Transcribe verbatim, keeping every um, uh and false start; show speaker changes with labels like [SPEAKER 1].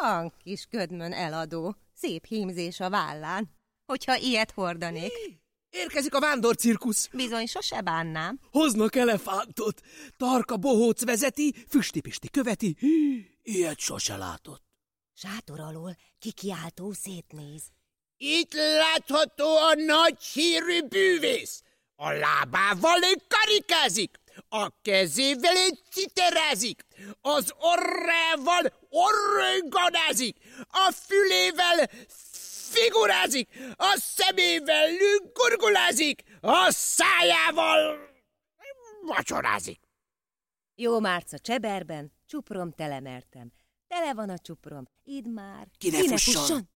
[SPEAKER 1] Van kis ködmön eladó, szép hímzés a vállán, hogyha ilyet hordanék.
[SPEAKER 2] Érkezik a vándorcirkusz.
[SPEAKER 1] Bizony, sose bánnám.
[SPEAKER 2] Hoznak elefántot. Tarka bohóc vezeti, Füsti-Pisti követi. Ilyet sose látott.
[SPEAKER 1] Sátor alól kikiáltó szétnéz.
[SPEAKER 3] Itt látható a nagy hírű bűvész. A lábával karikázik, a kezével citerázik, az orrával organázik, a fülével figurázik, a szemével gurgulázik, a szájával vacsorázik.
[SPEAKER 1] Jó márca cseberben, csuprom telemertem. Tele van a csuprom, idd már.
[SPEAKER 2] Ki ne fusson!